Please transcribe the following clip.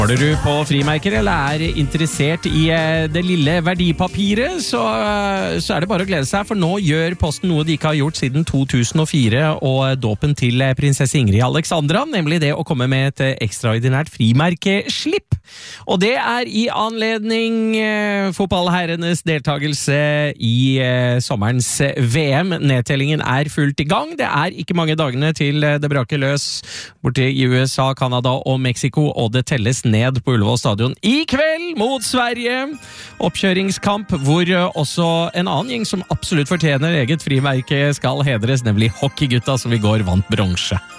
Holder du på frimerker eller er interessert i det lille verdipapiret, så er det bare å glede seg, for nå gjør Posten noe de ikke har gjort siden 2004 og dåpen til prinsesse Ingrid Alexandra, nemlig det å komme med et ekstraordinært frimerkeslipp. Og det er i anledning fotballherrenes deltagelse i sommerens VM. Nedtellingen er fullt i gang. Det er ikke mange dagene til det braker løs borte i USA, Kanada og Mexico, og det telles ned på Ullevål stadion i kveld mot Sverige. Oppkjøringskamp hvor også en annen gjeng som absolutt fortjener eget frimerke skal hedres, nemlig hockeygutta som i går vant bronse.